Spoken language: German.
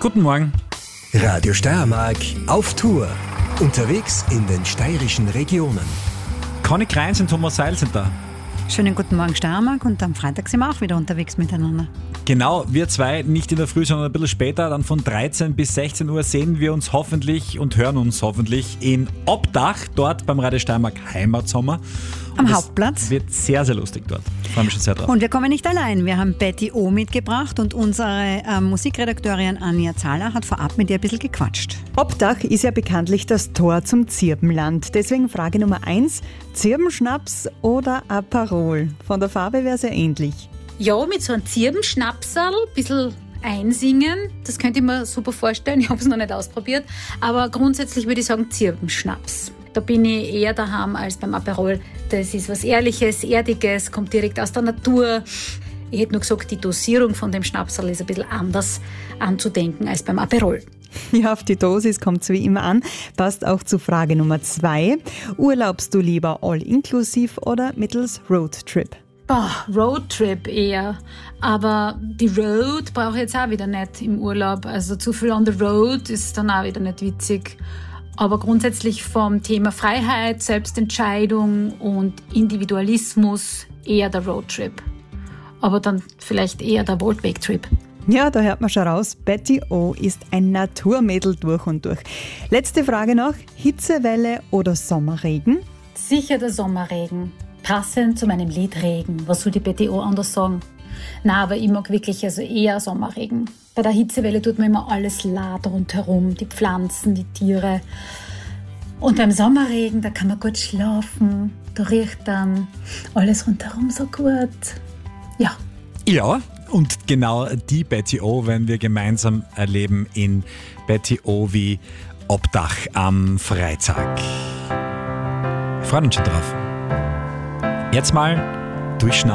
Guten Morgen. Radio Steiermark auf Tour. Unterwegs in den steirischen Regionen. Conny Kreins und Thomas Seil sind da. Schönen guten Morgen Steiermark, und am Freitag sind wir auch wieder unterwegs miteinander. Genau, wir zwei, nicht in der Früh, sondern ein bisschen später, dann von 13 bis 16 Uhr sehen wir uns hoffentlich und hören uns hoffentlich in Obdach, dort beim Radio Steiermark Heimatsommer. Am Hauptplatz. Wird sehr, sehr lustig dort. Ich freue mich schon sehr drauf. Und wir kommen nicht allein. Wir haben Betty O mitgebracht und unsere Musikredakteurin Anja Zahler hat vorab mit ihr ein bisschen gequatscht. Obdach ist ja bekanntlich das Tor zum Zirbenland. Deswegen Frage Nummer 1, Zirbenschnaps oder Aperol? Von der Farbe wäre es ja ähnlich. Ja, mit so einem Zirbenschnapsal, ein bisschen einsingen, das könnte ich mir super vorstellen. Ich habe es noch nicht ausprobiert. Aber grundsätzlich würde ich sagen Zirbenschnaps. Da bin ich eher daheim als beim Aperol. Das ist was Ehrliches, Erdiges, kommt direkt aus der Natur. Ich hätte nur gesagt, die Dosierung von dem Schnapsal ist ein bisschen anders anzudenken als beim Aperol. Ja, auf die Dosis kommt es wie immer an. Passt auch zu Frage Nummer 2. Urlaubst du lieber all-inklusiv oder mittels Roadtrip? Roadtrip eher. Aber die Road brauche ich jetzt auch wieder nicht im Urlaub. Also zu viel on the road ist dann auch wieder nicht witzig. Aber grundsätzlich vom Thema Freiheit, Selbstentscheidung und Individualismus eher der Roadtrip. Aber dann vielleicht eher der Waldweg-Trip. Ja, da hört man schon raus, Betty O ist ein Naturmädel durch und durch. Letzte Frage noch, Hitzewelle oder Sommerregen? Sicher der Sommerregen. Passend zu meinem Lied Regen. Was soll die Betty O anders sagen? Na, aber ich mag wirklich eher Sommerregen. Bei der Hitzewelle tut mir immer alles leid rundherum. Die Pflanzen, die Tiere. Und beim Sommerregen, da kann man gut schlafen. Da riecht dann alles rundherum so gut. Ja. Ja, und genau die Betty O werden wir gemeinsam erleben in Betty O wie Obdach am Freitag. Wir freuen uns schon drauf. Jetzt mal durchschnaufen.